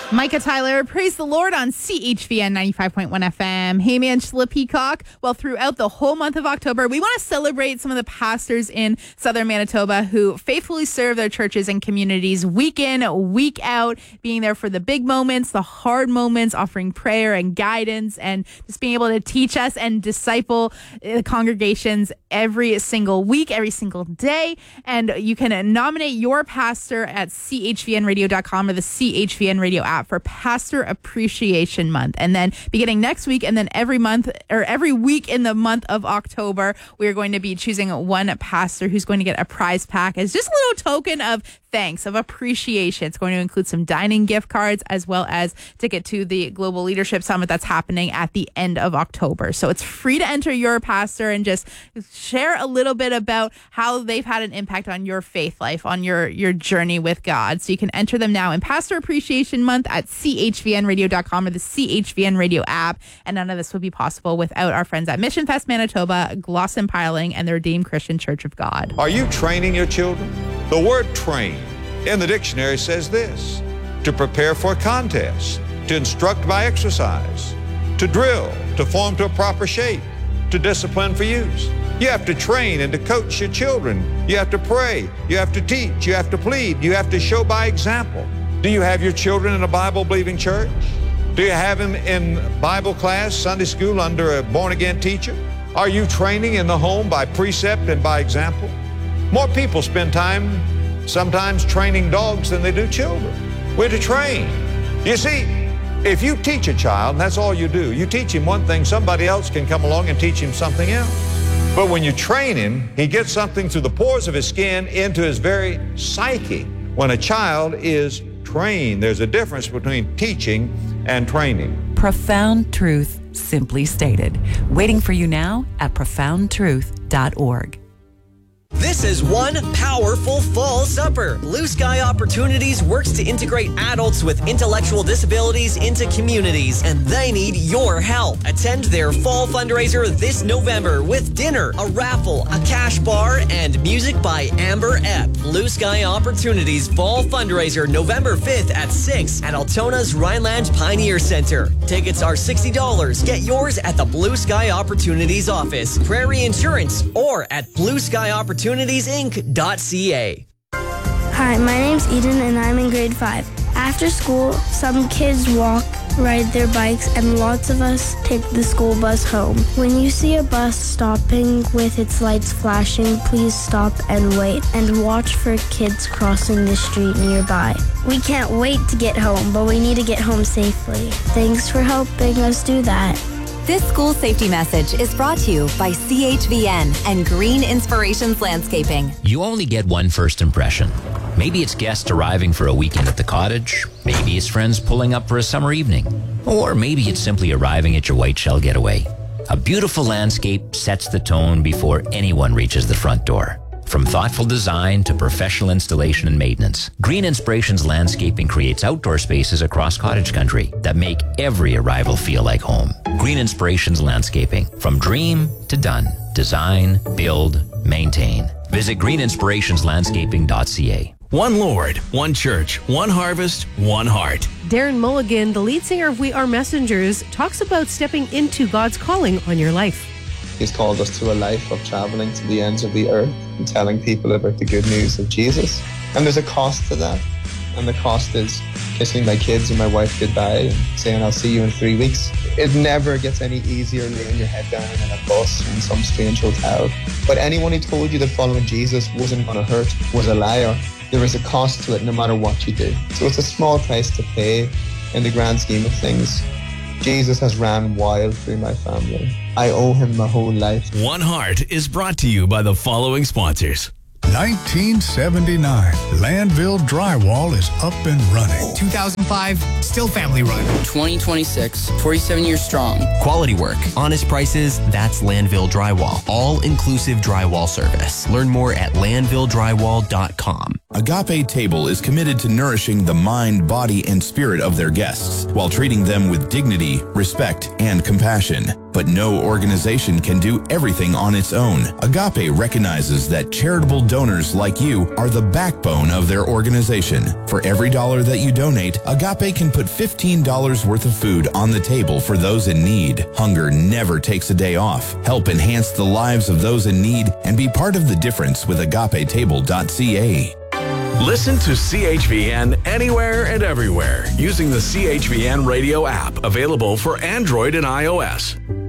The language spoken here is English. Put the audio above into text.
Micah Tyler, praise the Lord on CHVN 95.1 FM. Hey, Angela Peacock. Well, throughout the whole month of October, we want to celebrate some of the pastors in southern Manitoba who faithfully serve their churches and communities week in, week out, being there for the big moments, the hard moments, offering prayer and guidance, and just being able to teach us and disciple the congregations every single week, every single day. And you can nominate your pastor at chvnradio.com or the CHVN Radio app for Pastor Appreciation Month. And then beginning next week and then every month or every week in the month of October, we are going to be choosing one pastor who's going to get a prize pack as just a little token of thanks, of appreciation. It's going to include some dining gift cards as well as ticket to the Global Leadership Summit that's happening at the end of October. So it's free to enter your pastor and just share a little bit about how they've had an impact on your faith life, on your journey with God. So you can enter them now in Pastor Appreciation Month at chvnradio.com or the CHVN Radio app. And none of this would be possible without our friends at Mission Fest Manitoba, Glosson Piling, and the Redeemed Christian Church of God. Are you training your children? The word train in the dictionary says this: to prepare for a contest, to instruct by exercise, to drill, to form to a proper shape, to discipline for use. You have to train and to coach your children. You have to pray. You have to teach. You have to plead. You have to show by example. Do you have your children in a Bible-believing church? Do you have them in Bible class, Sunday school under a born-again teacher? Are you training in the home by precept and by example? More people spend time sometimes training dogs than they do children. We're to train. You see, if you teach a child, and that's all you do, you teach him one thing, somebody else can come along and teach him something else. But when you train him, he gets something through the pores of his skin into his very psyche. When a child is trained, there's a difference between teaching and training. Profound truth, simply stated. Waiting for you now at profoundtruth.org. This is one powerful fall supper. Blue Sky Opportunities works to integrate adults with intellectual disabilities into communities, and they need your help. Attend their fall fundraiser this November with dinner, a raffle, a cash bar, and music by Amber Epp. Blue Sky Opportunities fall fundraiser November 5th at 6 at Altona's Rhineland Pioneer Center. Tickets are $60. Get yours at the Blue Sky Opportunities office, Prairie Insurance, or at blueskyorpportunitiesinc.ca. Hi, my name's Eden and I'm in grade 5. After school, some kids walk, ride their bikes, and lots of us take the school bus home. When you see a bus stopping with its lights flashing, please stop and wait and watch for kids crossing the street nearby. We can't wait to get home, but we need to get home safely. Thanks for helping us do that. This school safety message is brought to you by CHVN and Green Inspirations Landscaping. You only get one first impression. Maybe it's guests arriving for a weekend at the cottage. Maybe it's friends pulling up for a summer evening. Or maybe it's simply arriving at your Whiteshell getaway. A beautiful landscape sets the tone before anyone reaches the front door. From thoughtful design to professional installation and maintenance, Green Inspirations Landscaping creates outdoor spaces across cottage country that make every arrival feel like home. Green Inspirations Landscaping, from dream to done. Design, build, maintain. Visit greeninspirationslandscaping.ca. One Lord, one church, one harvest, one heart. Darren Mulligan, the lead singer of We Are Messengers, talks about stepping into God's calling on your life. He's called us to a life of traveling to the ends of the earth and telling people about the good news of Jesus. And there's a cost to that. And the cost is kissing my kids and my wife goodbye and saying, I'll see you in 3 weeks. It never gets any easier laying your head down in a bus or in some strange hotel. But anyone who told you that following Jesus wasn't going to hurt was a liar. There is a cost to it no matter what you do. So it's a small price to pay in the grand scheme of things. Jesus has ran wild through my family. I owe him my whole life. One Heart is brought to you by the following sponsors. 1979, Landville Drywall is up and running. 2005, still family run. 2026, 47 years strong. Quality work, honest prices, that's Landville Drywall. All-inclusive drywall service. Learn more at landvilledrywall.com. Agape Table is committed to nourishing the mind, body, and spirit of their guests while treating them with dignity, respect, and compassion. But no organization can do everything on its own. Agape recognizes that charitable donors like you are the backbone of their organization. For every dollar that you donate, Agape can put $15 worth of food on the table for those in need. Hunger never takes a day off. Help enhance the lives of those in need and be part of the difference with agapetable.ca. Listen to CHVN anywhere and everywhere using the CHVN radio app, available for Android and iOS.